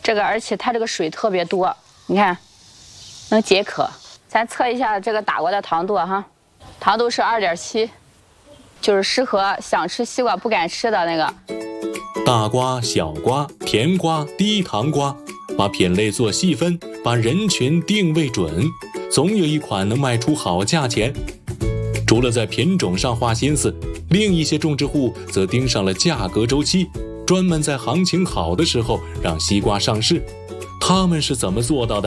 这个而且它这个水特别多，你看，能解渴。咱测一下这个打过的糖度哈，糖度是2.7，就是适合想吃西瓜不敢吃的那个。 大瓜、小瓜、甜瓜、低糖瓜，把品类做细分，把人群定位准，总有一款能卖出好价钱。除了在品种上花心思，另一些种植户则盯上了价格周期，专门在行情好的时候让西瓜上市。他们是怎么做到的？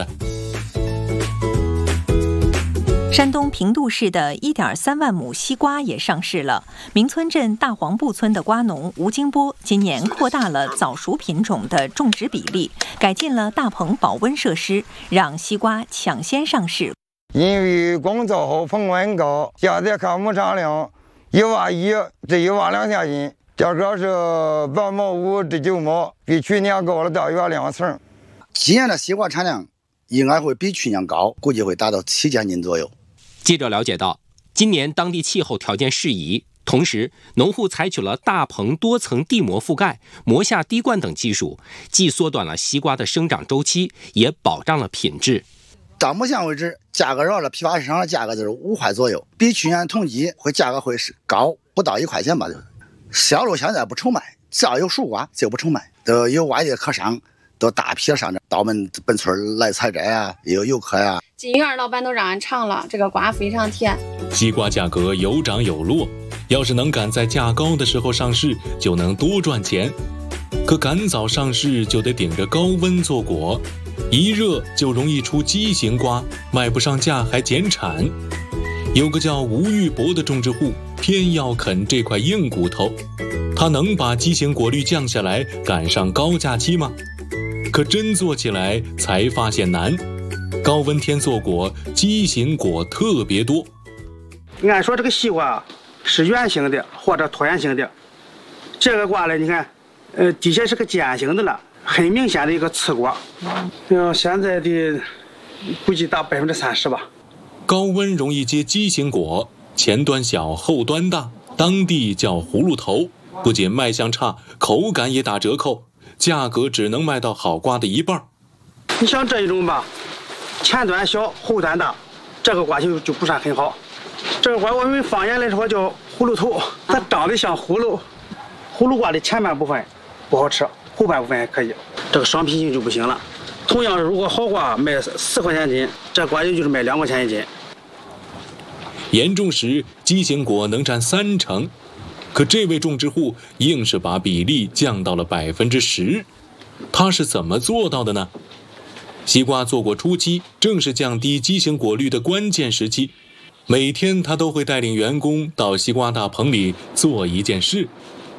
山东平度市的1.3万亩西瓜也上市了。明村镇大黄布村的瓜农吴金波今年扩大了早熟品种的种植比例，改进了大棚保温设施，让西瓜抢先上市。 因为工作后风温高，现在看亩产量1万1至1万2千斤，价格是8毛5至9毛，比去年高了大约2成。 今年的西瓜产量应该会比去年高，估计会达到7千斤左右。 记者了解到，今年当地气候条件适宜，同时农户采取了大棚多层地膜覆盖、膜下滴灌等技术，既缩短了西瓜的生长周期，也保障了品质。 到目前为止，价格绕着批发市场的价格就是5块左右，比去年同期价格会是高不到1块钱吧。销路现在不愁卖，只要有熟瓜就不愁卖，都有外地客商都大批上这到我们本村来采摘啊，也有游客呀。 金院老板都让俺尝了，这个瓜非常甜。 西瓜价格有涨有落，要是能赶在价高的时候上市，就能多赚钱。可赶早上市就得顶着高温做果，一热就容易出畸形瓜，卖不上价还减产。有个叫吴玉博的种植户，偏要啃这块硬骨头。他能把畸形果率降下来，赶上高价期吗？可真做起来才发现难。高温天做果，畸形果特别多。 按说这个西瓜是圆形的或者椭圆形的，这个瓜呢，你看，底下是个尖形的了，很明显的一个刺瓜。现在的估计达30%吧。 高温容易结畸形果，前端小后端大，当地叫葫芦头。不仅卖相差，口感也打折扣，价格只能卖到好瓜的一半。 你像这一种吧，前端小后端大，这个瓜就不算很好。这个瓜我们方言来说叫葫芦头，它长得像葫芦。葫芦瓜的前半部分不好吃，后半部分还可以，这个商品性就不行了。同样，如果好瓜卖4块钱斤，这瓜也就是卖2块钱一斤。 严重时，畸形果能占3成，可这位种植户硬是把比例降到了10%。他是怎么做到的呢？西瓜做果初期正是降低畸形果率的关键时期，每天他都会带领员工到西瓜大棚里做一件事。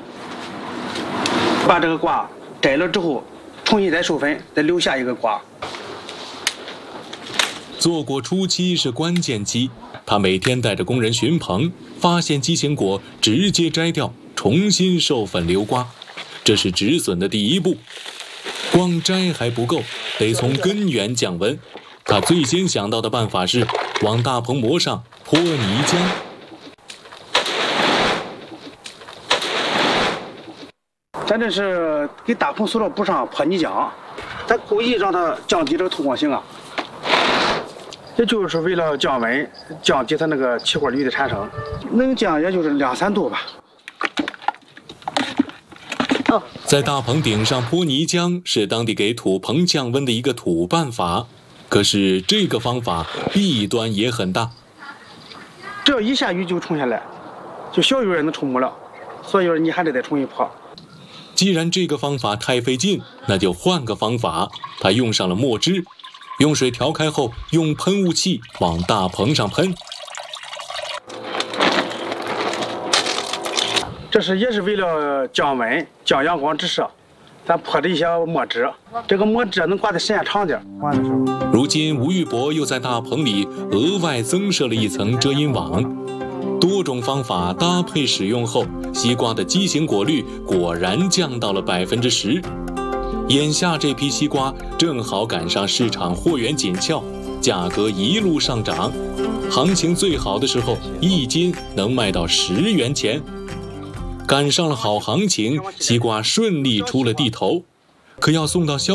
把这个瓜摘了之后，重新再授粉，再留下一个瓜。 做果初期是关键期，他每天带着工人巡棚，发现畸形果直接摘掉，重新授粉留瓜，这是止损的第一步。光摘还不够，得从根源降温。他最先想到的办法是往大棚膜上泼泥浆。 咱这是给大棚塑料布上泼泥浆，咱故意让它降低这个透光性啊，也就是为了降温，降低它那个起果率的产生，能降也就是2-3度吧。 在大棚顶上泼泥浆是当地给土棚降温的一个土办法，可是这个方法弊端也很大。 只要一下雨就冲下来，就小雨也能冲没了，所以你还得再重新泼。 既然这个方法太费劲，那就换个方法。他用上了墨汁，用水调开后，用喷雾器往大棚上喷。 这是也是为了降温、降阳光直射，咱泼的一些墨汁。这个墨汁能挂的时间长点。 如今吴玉博又在大棚里额外增设了一层遮阴网。多种方法搭配使用后，西瓜的畸形果率果然降到了10%。眼下这批西瓜正好赶上市场货源紧俏，价格一路上涨，行情最好的时候1斤能卖到10元钱。赶上了好行情，西瓜顺利出了地头，可要送到消